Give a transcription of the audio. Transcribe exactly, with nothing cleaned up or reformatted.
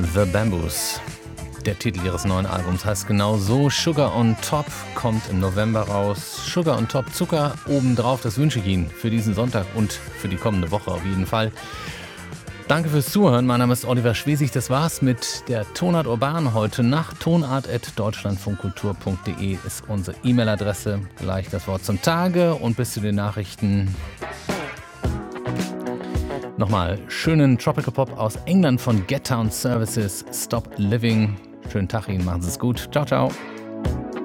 The Bamboos. Der Titel ihres neuen Albums heißt genau so. Sugar on Top kommt im November raus. Sugar on Top, Zucker obendrauf, das wünsche ich Ihnen für diesen Sonntag und für die kommende Woche auf jeden Fall. Danke fürs Zuhören. Mein Name ist Oliver Schwesig. Das war's mit der Tonart Urban heute Nacht. tonart at deutschlandfunkkultur punkt de ist unsere E-Mail-Adresse. Gleich das Wort zum Tage und bis zu den Nachrichten. Nochmal schönen Tropical Pop aus England von Get Down Services. Stop Living. Schönen Tag Ihnen, machen Sie es gut. Ciao, ciao.